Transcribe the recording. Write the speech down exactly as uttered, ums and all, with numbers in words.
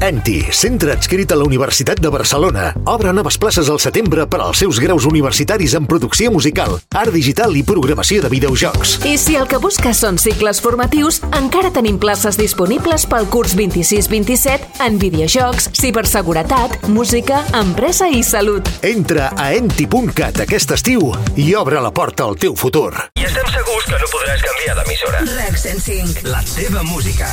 Enti, centre adscrit a la Universitat de Barcelona. Obre noves places al setembre per als seus graus universitaris en producció musical, art digital i programació de videojocs. I si el que busques són cicles formatius, encara tenim places disponibles pel curs vint-i-sis vint-i-set en videojocs, ciberseguretat, música, empresa i salut. Entra a enti punt cat aquest estiu i obre la porta al teu futur. I estem segurs que no podràs canviar d'emissora. REC cent cinc. La teva música.